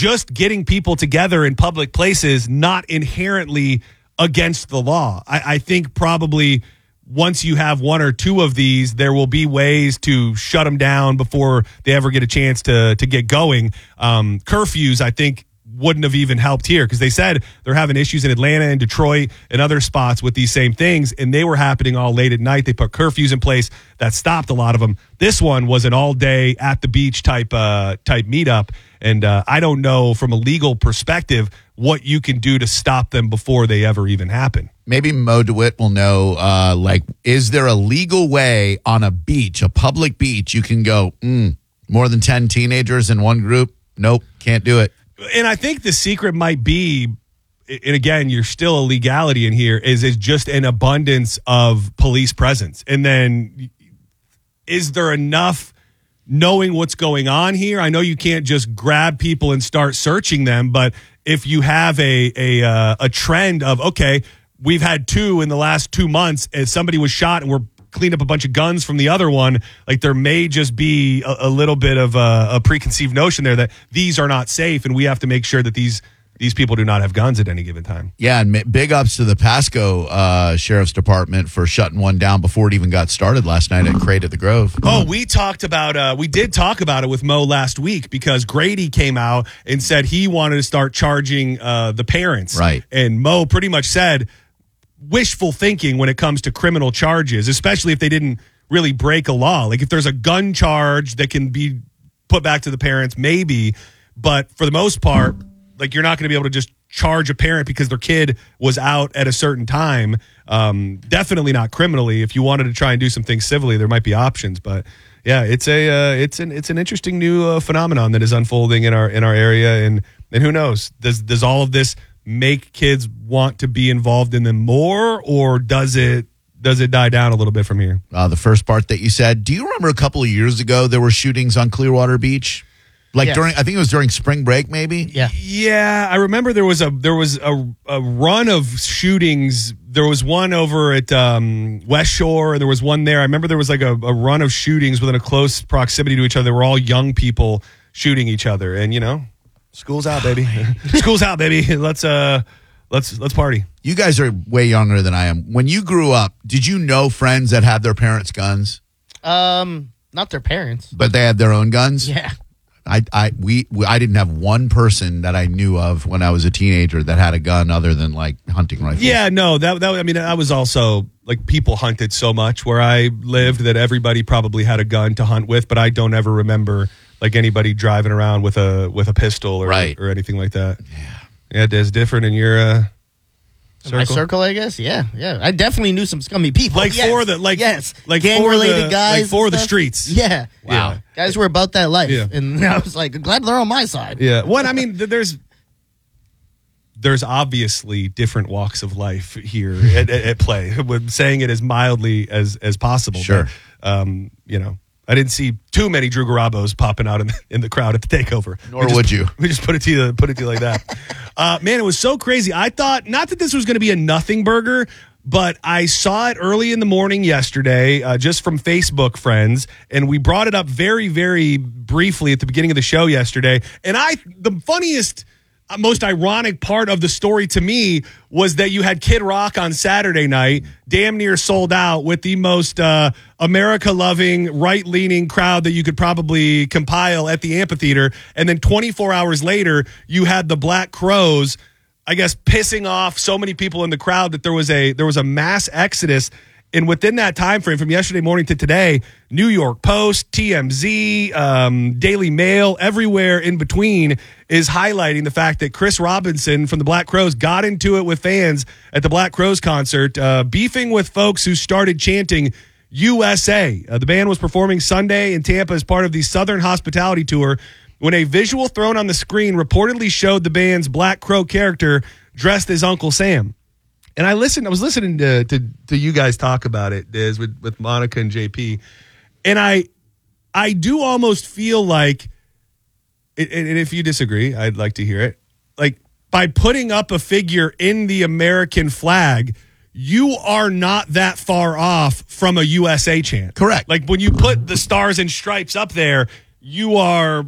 just getting people together in public places not inherently against the law. I think probably once you have one or two of these, there will be ways to shut them down before they ever get a chance to get going. Curfews, I think, wouldn't have even helped here because they said they're having issues in Atlanta and Detroit and other spots with these same things, and they were happening all late at night. They put curfews in place that stopped a lot of them. This one was an all-day at the beach type meetup, and I don't know from a legal perspective what you can do to stop them before they ever even happen. Maybe Mo DeWitt will know, is there a legal way on a beach, a public beach, you can go, more than 10 teenagers in one group? Nope, can't do it. And I think the secret might be, and again, you're still a legality in here, is just an abundance of police presence. And then is there enough knowing what's going on here? I know you can't just grab people and start searching them, but if you have a trend of, okay, we've had 2 in the last 2 months and somebody was shot and we're cleaned up a bunch of guns from the other one, like there may just be a little bit of a preconceived notion there that these are not safe and we have to make sure that these people do not have guns at any given time. Yeah, and big ups to the Pasco Sheriff's Department for shutting one down before it even got started last night at Crate at the Grove. Oh, we did talk about it with Mo last week because Grady came out and said he wanted to start charging the parents. Right. And Mo pretty much said wishful thinking when it comes to criminal charges, especially if they didn't really break a law. Like if there's a gun charge that can be put back to the parents, maybe. But for the most part, like you're not going to be able to just charge a parent because their kid was out at a certain time. Definitely not criminally. If you wanted to try and do some things civilly, there might be options. But yeah, it's an interesting new phenomenon that is unfolding in our area. And who knows? Does all of this make kids want to be involved in them more, or does it die down a little bit from here? The first part that you said, do you remember a couple of years ago there were shootings on Clearwater Beach? During, I think it was during spring break, maybe. Yeah. I remember there was a run of shootings. There was one over at West Shore, and there was one there. I remember there was like a run of shootings within a close proximity to each other. They were all young people shooting each other, and school's out, baby. School's out, baby. Let's party. You guys are way younger than I am. When you grew up, did you know friends that had their parents' guns? Not their parents, but they had their own guns. Yeah. I didn't have one person that I knew of when I was a teenager that had a gun other than like hunting rifles. Yeah, no, I was also like people hunted so much where I lived that everybody probably had a gun to hunt with, but I don't ever remember like anybody driving around with a pistol or anything like that. Yeah, it's different in your circle. My circle, I guess. Yeah. I definitely knew some scummy people. Like gang related guys, like for the streets. Yeah, wow, yeah. Guys were about that life, yeah. And I was like, glad they're on my side. Yeah. Well, I mean, there's obviously different walks of life here at play. With saying it as mildly as possible. Sure. But, I didn't see too many Drew Garabos popping out in the crowd at the takeover. Nor would you. We just put it to you like that. Man, it was so crazy. I thought not that this was going to be a nothing burger, but I saw it early in the morning yesterday, just from Facebook friends, and we brought it up very, very briefly at the beginning of the show yesterday. And the funniest, most ironic part of the story to me was that you had Kid Rock on Saturday night, damn near sold out with the most America-loving, right-leaning crowd that you could probably compile at the amphitheater. And then 24 hours later, you had the Black Crowes, I guess, pissing off so many people in the crowd that there was a mass exodus. And within that time frame, from yesterday morning to today, New York Post, TMZ, Daily Mail, everywhere in between is highlighting the fact that Chris Robinson from the Black Crowes got into it with fans at the Black Crowes concert, beefing with folks who started chanting USA. The band was performing Sunday in Tampa as part of the Southern Hospitality Tour when a visual thrown on the screen reportedly showed the band's Black Crow character dressed as Uncle Sam. And I was listening to you guys talk about it, Diz, with Monica and JP. And I do almost feel like, and if you disagree, I'd like to hear it, like by putting up a figure in the American flag, you are not that far off from a USA chant. Correct. Like when you put the stars and stripes up there, you are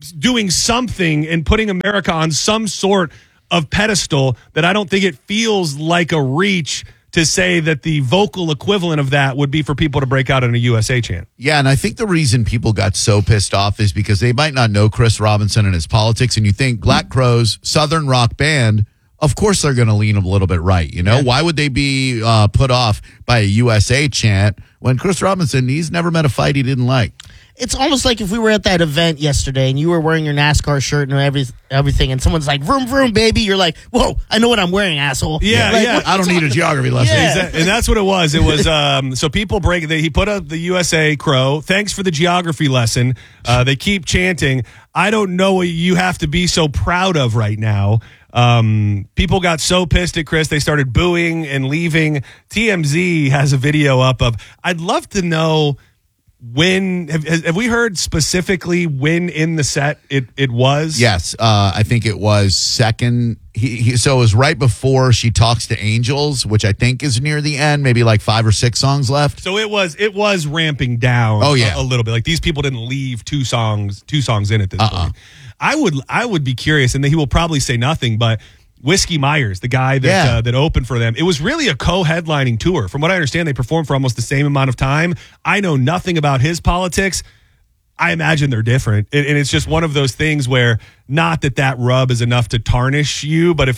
doing something and putting America on some sort of pedestal that I don't think it feels like a reach to say that the vocal equivalent of that would be for people to break out in a USA chant. Yeah, and I think the reason people got so pissed off is because they might not know Chris Robinson and his politics, and you think Black Crowes, Southern rock band, of course they're going to lean a little bit right. You know, why would they be put off by a USA chant when Chris Robinson, he's never met a fight he didn't like? It's almost like if we were at that event yesterday and you were wearing your NASCAR shirt and everything, and someone's like, vroom, vroom, baby. You're like, whoa, I know what I'm wearing, asshole. Yeah, like, yeah. I don't need a geography lesson. Yeah. And that's what it was. It was so people he put up the USA crow. Thanks for the geography lesson. They keep chanting. I don't know what you have to be so proud of right now. People got so pissed at Chris, they started booing and leaving. TMZ has a video up of, I'd love to know when, have we heard specifically when in the set it was? Yes, I think it was second. So it was right before She Talks to Angels, which I think is near the end, maybe like 5 or 6 songs left. So it was ramping down. Oh, yeah. a little bit. Like these people didn't leave two songs in at this point. I would be curious, and he will probably say nothing, but Whiskey Myers, the guy that opened for them, it was really a co-headlining tour. From what I understand, they performed for almost the same amount of time. I know nothing about his politics. I imagine they're different. And it's just one of those things where, not that rub is enough to tarnish you, but if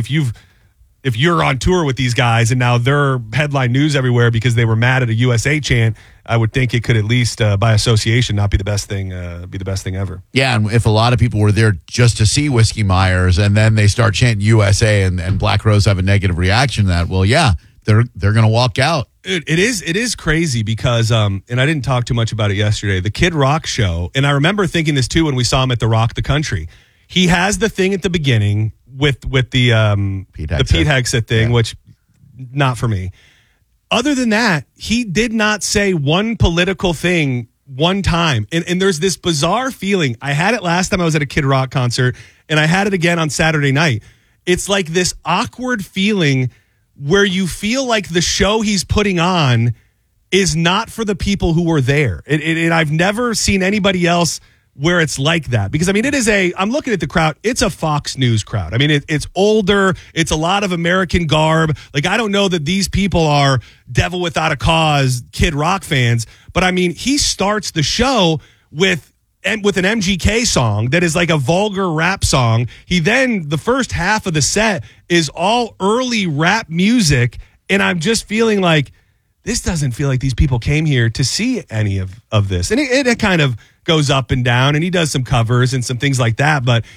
you're on tour with these guys and now they're headline news everywhere because they were mad at a USA chant, I would think it could at least, by association, not be the best thing ever. Yeah, and if a lot of people were there just to see Whiskey Myers and then they start chanting USA and Black Crowes have a negative reaction to that, well, yeah, they're going to walk out. It is crazy because, and I didn't talk too much about it yesterday, the Kid Rock show, and I remember thinking this too when we saw him at the Rock the Country. He has the thing at the beginning with the Pete Hegseth thing, which not for me. Other than that, he did not say one political thing one time. And there's this bizarre feeling. I had it last time I was at a Kid Rock concert, and I had it again on Saturday night. It's like this awkward feeling where you feel like the show he's putting on is not for the people who were there. And I've never seen anybody else where it's like that. Because, I mean, I'm looking at the crowd, it's a Fox News crowd. I mean, it's older, it's a lot of American garb. Like, I don't know that these people are Devil Without a Cause Kid Rock fans, but I mean, he starts the show with an MGK song that is like a vulgar rap song. The first half of the set is all early rap music, and I'm just feeling like, this doesn't feel like these people came here to see any of this. And it kind of goes up and down, and he does some covers and some things like that. But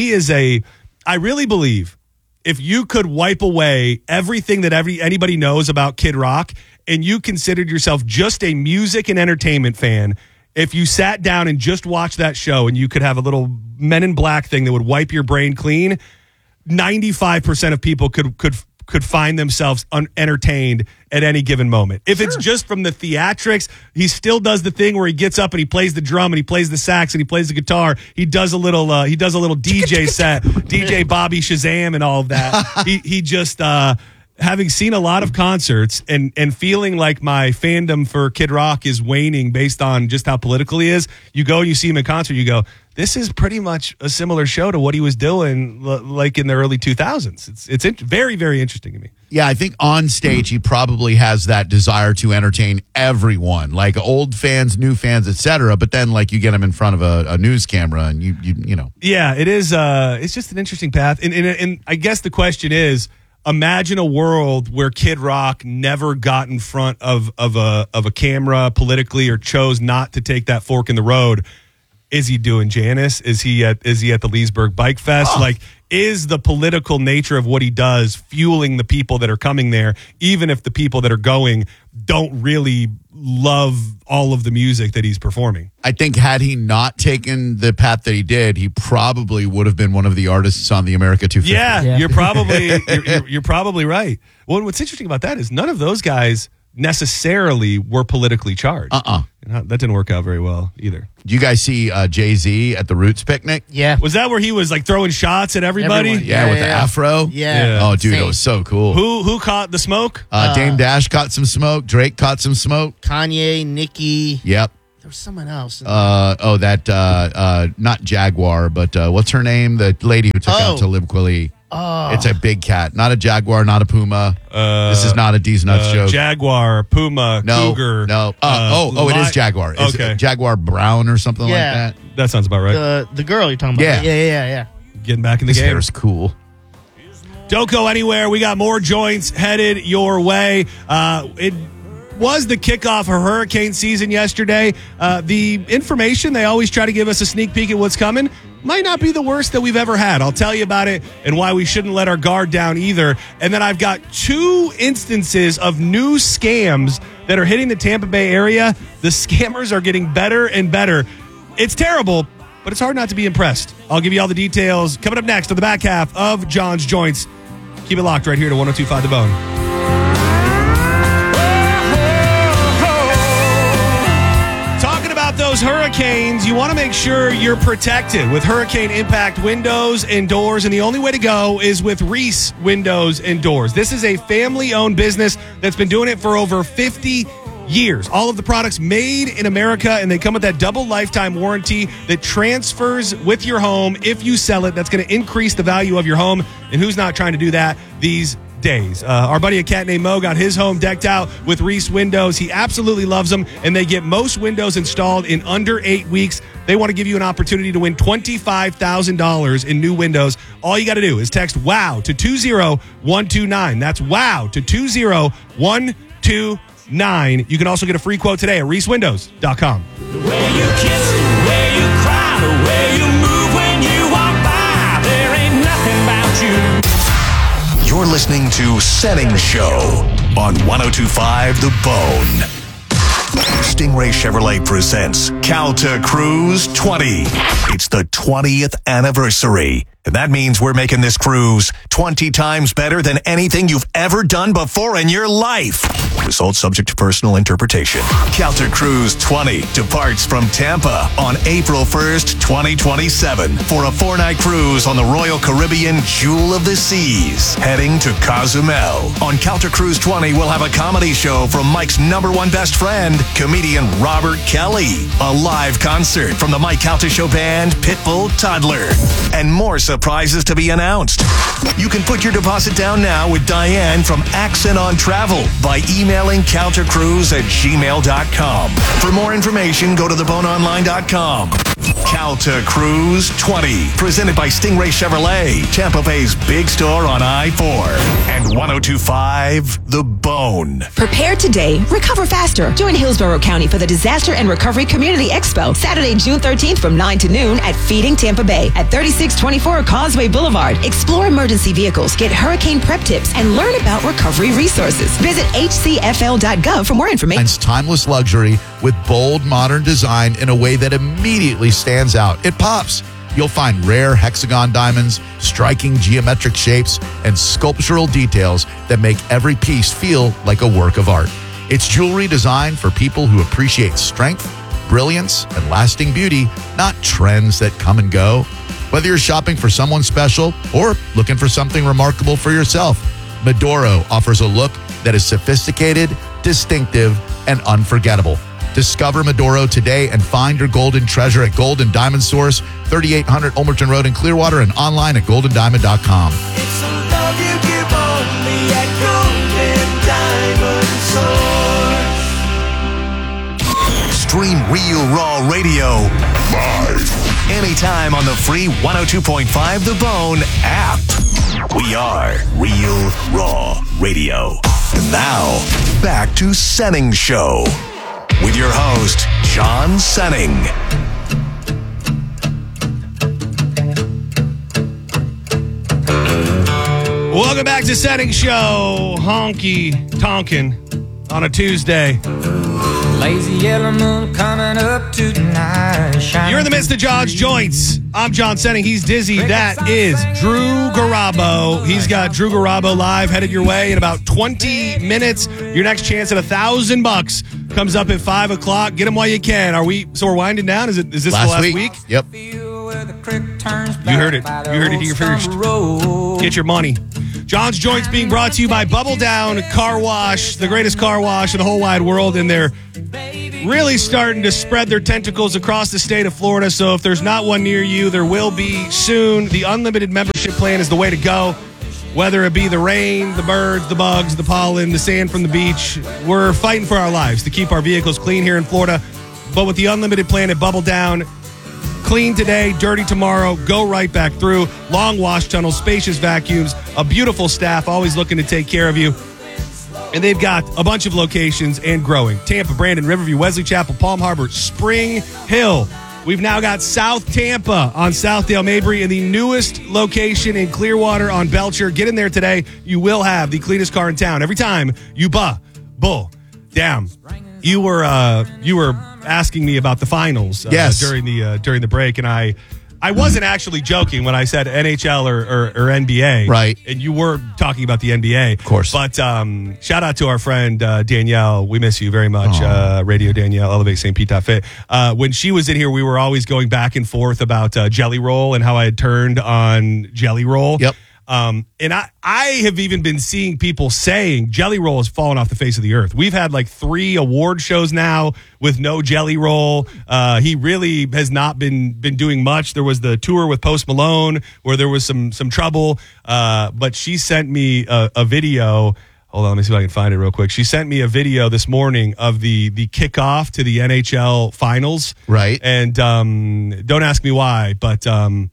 I really believe if you could wipe away everything that anybody knows about Kid Rock and you considered yourself just a music and entertainment fan, if you sat down and just watched that show and you could have a little Men in Black thing that would wipe your brain clean, 95% of people could find themselves entertained at any given moment. If it's just from the theatrics, he still does the thing where he gets up and he plays the drum and he plays the sax and he plays the guitar. He does a little DJ set, DJ Bobby Shazam and all of that. He just having seen a lot of concerts and feeling like my fandom for Kid Rock is waning based on just how political he is. You go and you see him in concert, you go, this is pretty much a similar show to what he was doing like in the early 2000s. It's very, very interesting to me. Yeah, I think on stage he probably has that desire to entertain everyone, like old fans, new fans, etc. But then, like, you get him in front of a news camera, and you know. Yeah, it is. It's just an interesting path, and I guess the question is, imagine a world where Kid Rock never got in front of a camera politically or chose not to take that fork in the road. Is he doing Janice? Is he at the Leesburg Bike Fest? Like, is the political nature of what he does fueling the people that are coming there, even if the people that are going don't really love all of the music that he's performing? I think had he not taken the path that he did, he probably would have been one of the artists on the America 250. Yeah. You're probably right. Well, what's interesting about that is none of those guys necessarily were politically charged. That didn't work out very well either. Did you guys see Jay-Z at the Roots picnic? Yeah. Was that where he was like throwing shots at everybody? Yeah, with the afro. Yeah. Oh, dude, it was so cool. Who caught the smoke? Dame Dash caught some smoke. Drake caught some smoke. Kanye, Nicki. Yep. There was someone else. Not Jaguar, but what's her name? The lady who took out Talib Kweli. Oh. It's a big cat, not a jaguar, not a puma. This is not a D's Nuts joke. Jaguar, puma, cougar. No. It is jaguar. Is it Jaguar Brown or something like that? That sounds about right. The girl you're talking about. Yeah. Getting back in the This game. hair is cool. Don't go anywhere. We got more joints headed your way. It was the kickoff of hurricane season yesterday. The information, they always try to give us a sneak peek at what's coming, might not be the worst that we've ever had. I'll tell you about it and why we shouldn't let our guard down either. And then I've got 2 instances of new scams that are hitting the Tampa Bay area. The scammers are getting better and better. It's terrible, but it's hard not to be impressed. I'll give you all the details coming up next on the back half of John's Joints. Keep it locked right here to 102.5 The Bone. Those hurricanes, you want to make sure you're protected with hurricane impact windows and doors, and the only way to go is with Reese Windows and Doors. This is a family-owned business that's been doing it for over 50 years. All of the products made in America, and they come with that double lifetime warranty that transfers with your home. If you sell it, that's going to increase the value of your home, and who's not trying to do that these days? Our buddy, a cat named Mo, got his home decked out with Reese Windows. He absolutely loves them, and they get most windows installed in under 8 weeks. They want to give you an opportunity to win $25,000 in new windows. All you got to do is text WOW to 20129. That's WOW to 20129. You can also get a free quote today at reesewindows.com. The way you kiss, the way you cry, the way you move when you walk by, there ain't nothing about you. You're listening to Setting Show on 102.5 The Bone. Stingray Chevrolet presents Calta Cruise 20. It's the 20th anniversary. And that means we're making this cruise 20 times better than anything you've ever done before in your life. Results subject to personal interpretation. Calta Cruise 20 departs from Tampa on April 1st, 2027 for a 4-night cruise on the Royal Caribbean Jewel of the Seas, heading to Cozumel. On Calta Cruise 20, we'll have a comedy show from Mike's #1 best friend, comedian Robert Kelly, a live concert from the Mike Calta Show band, Pitbull Toddler, and more surprises to be announced. You can put your deposit down now with Diane from Accent on Travel by emailing caltacruise@gmail.com. For more information, go to theboneonline.com. Calta Cruise 20, presented by Stingray Chevrolet, Tampa Bay's big store on I-4 and 102.5 The Bone. Prepare today, recover faster. Join Hillsborough County for the Disaster and Recovery Community Expo, Saturday, June 13th from 9 to noon at Feeding Tampa Bay at 3624 Causeway Boulevard. Explore emergency vehicles, get hurricane prep tips, and learn about recovery resources. Visit hcfl.gov for more information. It's timeless luxury with bold, modern design in a way that immediately stands out. It pops. You'll find rare hexagon diamonds, striking geometric shapes, and sculptural details that make every piece feel like a work of art. It's jewelry designed for people who appreciate strength, brilliance, and lasting beauty, not trends that come and go. Whether you're shopping for someone special or looking for something remarkable for yourself, Medoro offers a look that is sophisticated, distinctive, and unforgettable. Discover Medoro today and find your golden treasure at Gold and Diamond Source, 3800 Ulmerton Road in Clearwater, and online at goldendiamond.com. It's a love you give only at Golden Diamond Source. Stream Real Raw Radio live anytime on the free 102.5 The Bone app. We are Real Raw Radio. And now, back to Senning Show with your host, John Senning. Welcome back to Setting Show. Honky tonkin' on a Tuesday. Lazy yellow moon coming up tonight. You're in the midst of John's Joints. I'm John Senning. He's Dizzy. That is Drew Garabo. He's got Drew Garabo live headed your way in about 20 minutes. Your next chance at $1,000 comes up at 5 o'clock. Get them while you can. We're winding down? Is this the last week? Yep. You heard it. You heard it here first. Get your money. John's Joints being brought to you by Bubble Down Car Wash, the greatest car wash in the whole wide world, and their really starting to spread their tentacles across the state of Florida. So if there's not one near you, there will be soon. The unlimited membership plan is the way to go. Whether it be the rain, the birds, the bugs, the pollen, the sand from the beach, we're fighting for our lives to keep our vehicles clean here in Florida. But with the unlimited plan at Bubble Down, clean today, dirty tomorrow, go right back through. Long wash tunnels, spacious vacuums, a beautiful staff always looking to take care of you. And they've got a bunch of locations and growing. Tampa, Brandon, Riverview, Wesley Chapel, Palm Harbor, Spring Hill. We've now got South Tampa on Southdale Mabry and the newest location in Clearwater on Belcher. Get in there today. You will have the cleanest car in town. Every time you bull down. You were asking me about the finals Yes. during the break, and I wasn't actually joking when I said NHL or NBA. Right. And you were talking about the NBA. Of course. But shout out to our friend Danielle. We miss you very much. Radio Danielle, Elevate St. Pete.fit. When she was in here, we were always going back and forth about Jelly Roll and how I had turned on Jelly Roll. Yep. And I have even been seeing people saying Jelly Roll has fallen off the face of the earth. We've had like 3 award shows now with no Jelly Roll. He really has not been doing much. There was the tour with Post Malone where there was some trouble. But she sent me a video. Hold on, let me see if I can find it real quick. She sent me a video this morning of the kickoff to the NHL finals. Right. And don't ask me why, but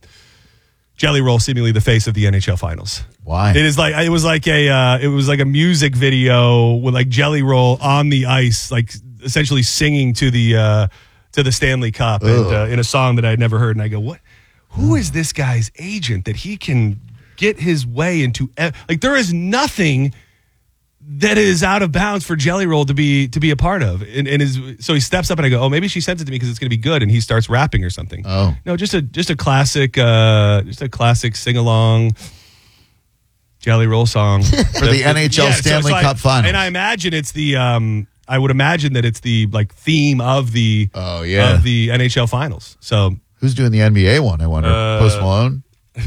Jelly Roll seemingly the face of the NHL finals. Why? It was like a music video with like Jelly Roll on the ice, like essentially singing to the Stanley Cup and, in a song that I'd never heard. And I go, what? Who is this guy's agent that he can get his way into? Like there is nothing that is out of bounds for Jelly Roll to be a part of. So he steps up and I go, oh, maybe she sent it to me because it's going to be good. And he starts rapping or something. Oh. No, just a classic sing along Jelly Roll song For the NHL Stanley Cup Finals. And I imagine it's I would imagine that it's the like theme of the Oh, yeah. of the NHL finals. So Who's doing the NBA one, I wonder? Post Malone?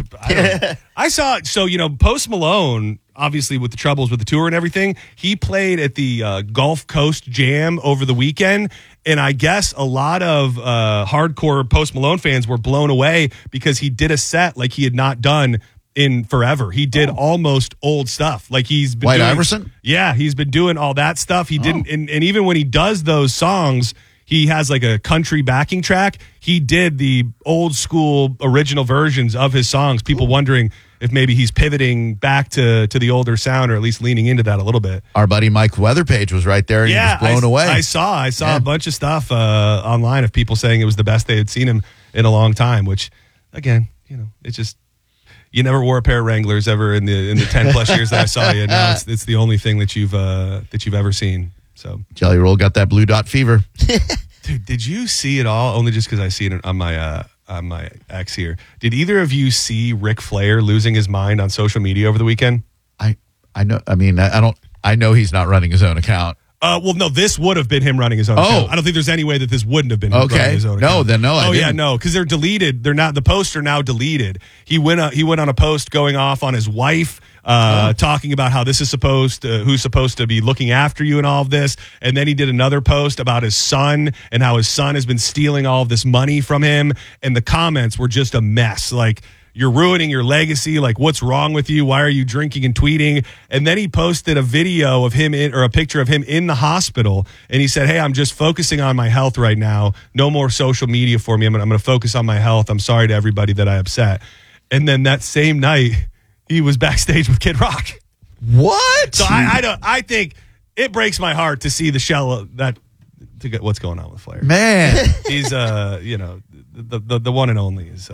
I saw, so, Post Malone, obviously with the troubles with the tour and everything, he played at the Gulf Coast Jam over the weekend. And I guess a lot of hardcore Post Malone fans were blown away because he did a set like he had not done in forever. He did almost old stuff. Like he's been White doing, Iverson? Yeah, he's been doing all that stuff. He didn't, and even when he does those songs, he has like a country backing track. He did the old school original versions of his songs. People wondering if maybe he's pivoting back to the older sound or at least leaning into that a little bit. Our buddy Mike Weatherpage was right there and he was blown away. I saw a bunch of stuff online of people saying it was the best they had seen him in a long time, which again, it's just, you never wore a pair of Wranglers ever in the 10 plus years that I saw you. Now it's the only thing that you've ever seen. So Jelly Roll got that blue dot fever. Dude, did you see it all? Only just because I see it on my ex here. Did either of you see Ric Flair losing his mind on social media over the weekend? I know. I mean, I know he's not running his own account. Well, no, this would have been him running his own account. I don't think there's any way that this wouldn't have been him running his own account. No, because they're deleted. They're not. The posts are now deleted. He went on a post going off on his wife, talking about how this is who's supposed to be looking after you and all of this. And then he did another post about his son and how his son has been stealing all of this money from him. And the comments were just a mess. Like, you're ruining your legacy. Like, what's wrong with you? Why are you drinking and tweeting? And then he posted a video of him or a picture of him in the hospital. And he said, hey, I'm just focusing on my health right now. No more social media for me. I'm going to focus on my health. I'm sorry to everybody that I upset. And then that same night, he was backstage with Kid Rock. What? So I think it breaks my heart to see the shell of that, to get what's going on with Flair. Man. He's, the one and only is,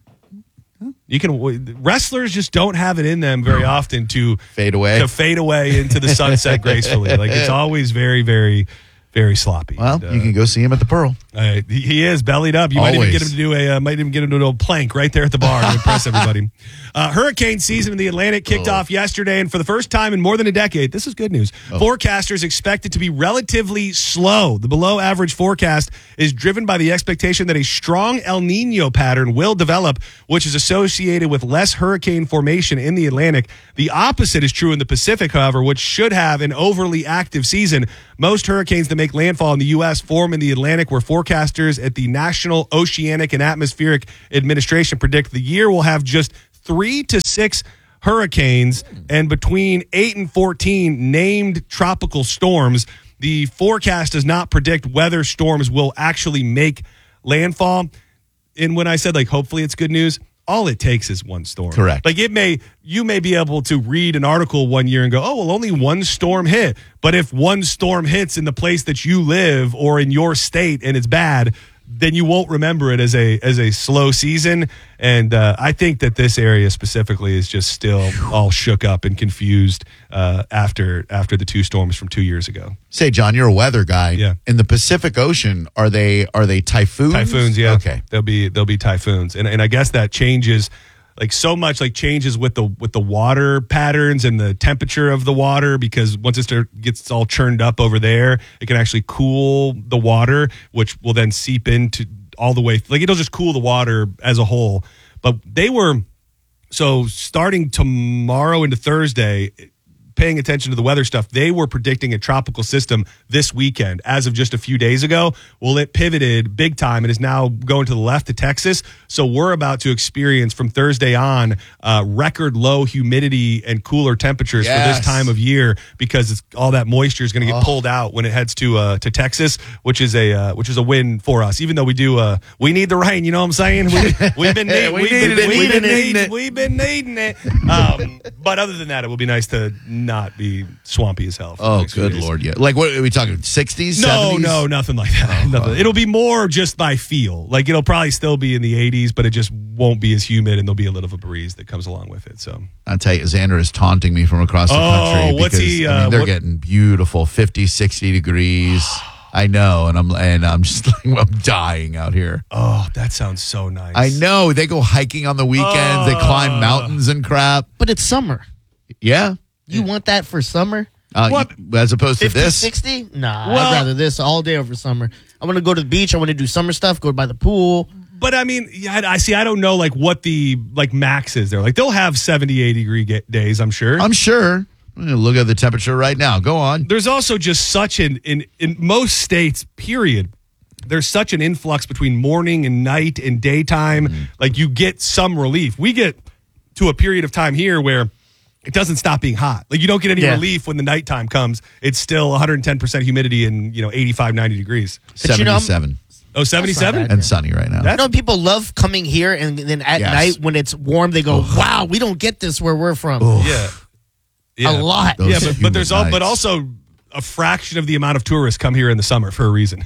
wrestlers just don't have it in them very often to fade away into the sunset gracefully. Like, it's always very, very, very sloppy. Well, you can go see him at the Pearl. He is bellied up. You might even get him to do an old plank right there at the bar to impress everybody. Hurricane season in the Atlantic kicked off yesterday, and for the first time in more than a decade, this is good news. Forecasters expect it to be relatively slow. The below-average forecast is driven by the expectation that a strong El Nino pattern will develop, which is associated with less hurricane formation in the Atlantic. The opposite is true in the Pacific, however, which should have an overly active season. Most hurricanes that make landfall in the U.S. form in the Atlantic, where forecasters at the National Oceanic and Atmospheric Administration predict the year will have just 3 to 6 hurricanes and between 8 and 14 named tropical storms. The forecast does not predict whether storms will actually make landfall. And when I said, like, hopefully it's good news, all it takes is one storm. Correct. Like, you may be able to read an article one year and go, oh, well, only one storm hit. But if one storm hits in the place that you live or in your state and it's bad, then you won't remember it as a slow season. And I think that this area specifically is just still all shook up and confused after the 2 storms from 2 years ago. Say, John, you're a weather guy. Yeah. In the Pacific Ocean, are they typhoons? Typhoons, yeah. Okay. They'll be typhoons. And I guess that changes changes with the water patterns and the temperature of the water, because once it gets all churned up over there, it can actually cool the water, which will then seep into all the way. Like, it'll just cool the water as a whole. But starting tomorrow into Thursday, paying attention to the weather stuff, they were predicting a tropical system this weekend as of just a few days ago. Well, it pivoted big time and is now going to the left to Texas. So we're about to experience from Thursday on record low humidity and cooler temperatures for this time of year, because all that moisture is going to get pulled out when it heads to Texas, which is a win for us. Even though we need the rain, you know what I'm saying? We've been needing it. But other than that, it will be nice to not be swampy as hell. Oh, good Lord, yeah. Like, what are we talking, 60s, 70s? No, nothing like that. Nothing. It'll be more just by feel. Like, it'll probably still be in the 80s, but it just won't be as humid, and there'll be a little of a breeze that comes along with it. So I'll tell you, Xander is taunting me from across the country. What's he? They're getting beautiful 50, 60 degrees. I know, and I'm just like, I'm dying out here. Oh, that sounds so nice. I know. They go hiking on the weekends. They climb mountains and crap. But it's summer. Yeah. You want that for summer? As opposed to 50, this? 60? Nah, I'd rather this all day over summer. I want to go to the beach. I want to do summer stuff, go by the pool. But I mean, I don't know like what the max is there. Like, they'll have 70, 80 degree days, I'm sure. I'm sure. I'm gonna look at the temperature right now. Go on. There's also just such in most states, period, there's such an influx between morning and night and daytime. Mm-hmm. Like, you get some relief. We get to a period of time here where it doesn't stop being hot. Like, you don't get any relief when the nighttime comes. It's still 110% humidity and 85, 90 degrees. 77. Oh, 77? And sunny right now. People love coming here, and then at night when it's warm, they go, wow, we don't get this where we're from. Yeah. A lot. But there's also a fraction of the amount of tourists come here in the summer for a reason.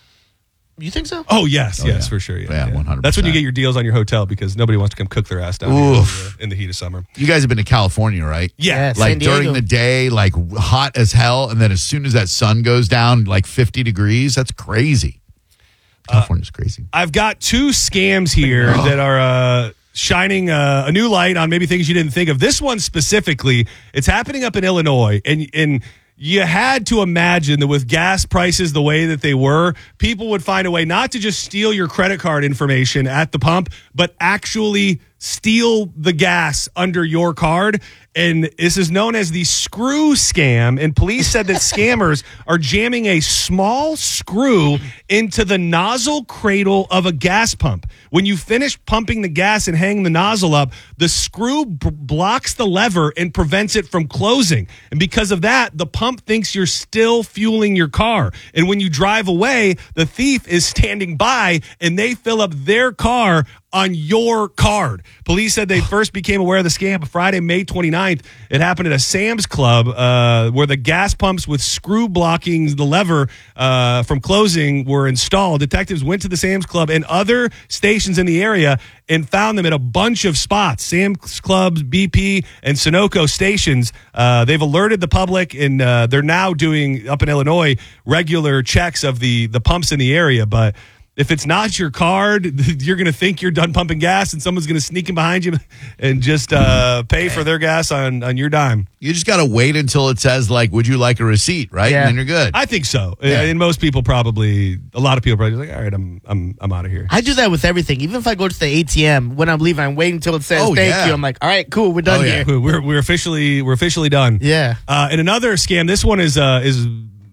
You think so? Oh, yes, for sure. Yeah, 100%. That's when you get your deals on your hotel, because nobody wants to come cook their ass down here in the heat of summer. You guys have been to California, right? Yeah. Like, during the day, like, hot as hell, and then as soon as that sun goes down, like 50 degrees, that's crazy. California's crazy. I've got 2 scams here that are shining a new light on maybe things you didn't think of. This one specifically, it's happening up in Illinois, and you had to imagine that with gas prices the way that they were, people would find a way not to just steal your credit card information at the pump, but actually steal the gas under your card. And this is known as the screw scam. And police said that scammers are jamming a small screw into the nozzle cradle of a gas pump. When you finish pumping the gas and hang the nozzle up, the screw blocks the lever and prevents it from closing. And because of that, the pump thinks you're still fueling your car. And when you drive away, the thief is standing by and they fill up their car on your card. Police said they first became aware of the scam Friday, May 29th. It happened at a Sam's Club where the gas pumps with screw blocking the lever from closing were installed. Detectives went to the Sam's Club and other stations in the area and found them at a bunch of spots. Sam's Clubs, BP, and Sunoco stations. They've alerted the public, and they're now doing, up in Illinois, regular checks of the pumps in the area. But if it's not your card, you're going to think you're done pumping gas, and someone's going to sneak in behind you and just pay for their gas on your dime. You just got to wait until it says, like, would you like a receipt, right? Yeah. And then you're good. I think so. Yeah. And most people a lot of people probably like, all right, I'm out of here. I do that with everything. Even if I go to the ATM, when I'm leaving, I'm waiting until it says thank you. I'm like, all right, cool, we're done here. We're officially done. Yeah. And another scam. This one is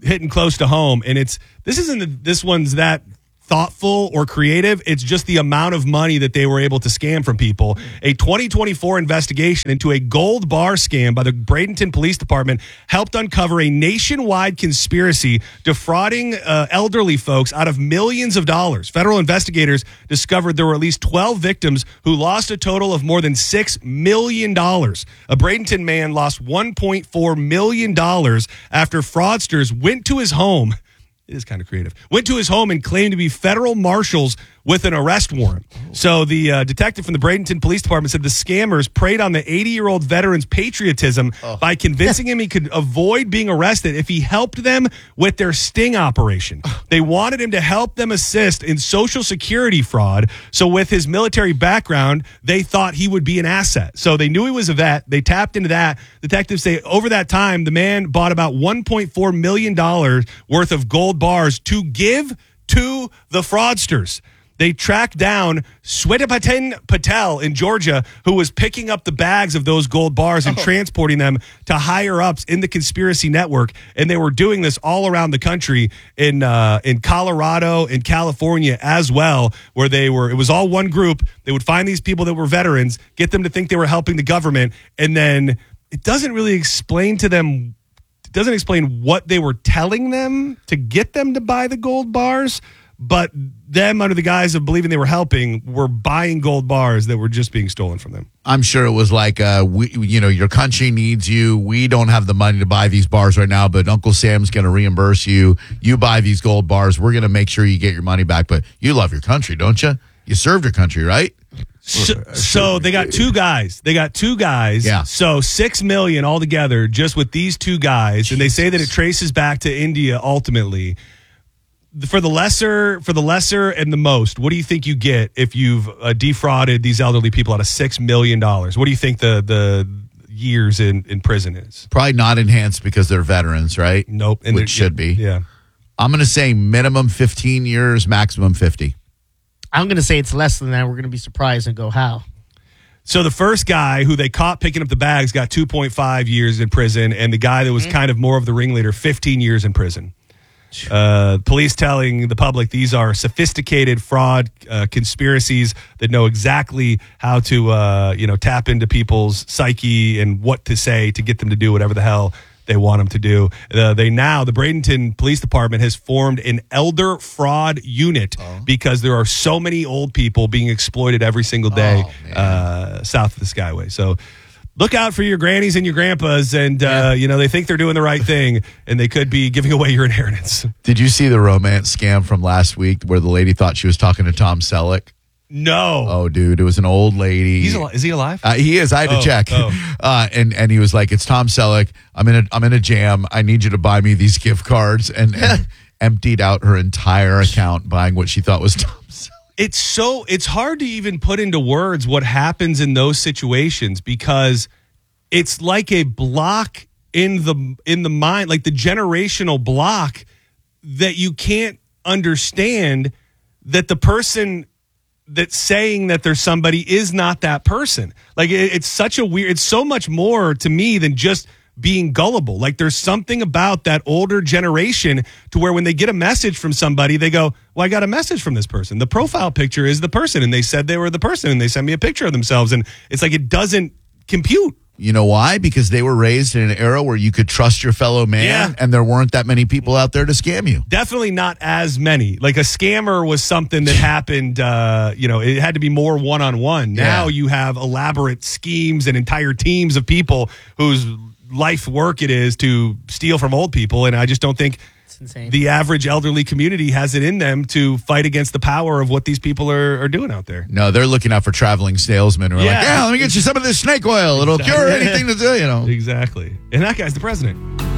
hitting close to home, and this one's that thoughtful or creative. It's just the amount of money that they were able to scam from people. A 2024 investigation into a gold bar scam by the Bradenton Police Department helped uncover a nationwide conspiracy defrauding elderly folks out of millions of dollars. Federal investigators discovered there were at least 12 victims who lost a total of more than $6 million. A Bradenton man lost $1.4 million after fraudsters went to his home. It is kind of creative. Went to his home and claimed to be federal marshals with an arrest warrant. So the detective from the Bradenton Police Department said the scammers preyed on the 80-year-old veteran's patriotism by convincing him he could avoid being arrested if he helped them with their sting operation. They wanted him to help them assist in Social Security fraud. So with his military background, they thought he would be an asset. So they knew he was a vet. They tapped into that. Detectives say over that time, the man bought about $1.4 million worth of gold bars to give to the fraudsters. They tracked down Swetapaten Patel in Georgia, who was picking up the bags of those gold bars and transporting them to higher-ups in the conspiracy network. And they were doing this all around the country in Colorado and California as well, where it was all one group. They would find these people that were veterans, get them to think they were helping the government, and then it doesn't really explain to them. Doesn't explain what they were telling them to get them to buy the gold bars, but them, under the guise of believing they were helping, were buying gold bars that were just being stolen from them. I'm sure it was like, your country needs you. We don't have the money to buy these bars right now, but Uncle Sam's going to reimburse you. You buy these gold bars. We're going to make sure you get your money back. But you love your country, don't you? You served your country, right? So they got two guys. Yeah. So $6 million altogether just with these two guys. And they say that it traces back to India ultimately. For the lesser and the most, what do you think you get if you've defrauded these elderly people out of $6 million? What do you think the years in prison is? Probably not enhanced because they're veterans, right? Nope. Which should be. Yeah. I'm going to say minimum 15 years, maximum 50. I'm going to say it's less than that. We're going to be surprised and go, how? So the first guy who they caught picking up the bags got 2.5 years in prison, and the guy that was kind of more of the ringleader, 15 years in prison. Police telling the public these are sophisticated fraud conspiracies that know exactly how to tap into people's psyche and what to say to get them to do whatever the hell they want them to do. The Bradenton Police Department has formed an elder fraud unit because there are so many old people being exploited every single day south of the Skyway. So look out for your grannies and your grandpas, and they think they're doing the right thing, and they could be giving away your inheritance. Did you see the romance scam from last week where the lady thought she was talking to Tom Selleck? No. Oh, dude, it was an old lady. Is he alive? He is. I had to check. And he was like, "It's Tom Selleck. I'm in a jam. I need you to buy me these gift cards," and emptied out her entire account buying what she thought was Tom Selleck. It's hard to even put into words what happens in those situations because it's like a block in the mind, like the generational block that you can't understand that the person that's saying that there's somebody is not that person. Like it's so much more to me than just being gullible. Like there's something about that older generation to where when they get a message from somebody, they go, well, I got a message from this person. The profile picture is the person, and they said they were the person, and they sent me a picture of themselves, and it's like it doesn't compute. You know why? Because they were raised in an era where you could trust your fellow man, and there weren't that many people out there to scam you. Definitely not as many. Like a scammer was something that happened, it had to be more one-on-one. Now you have elaborate schemes and entire teams of people whose life work it is to steal from old people, and I just don't think the average elderly community has it in them to fight against the power of what these people are doing out there. No, they're looking out for traveling salesmen who are like, let me get you some of this snake oil. It'll cure anything to do, Exactly. And that guy's the president.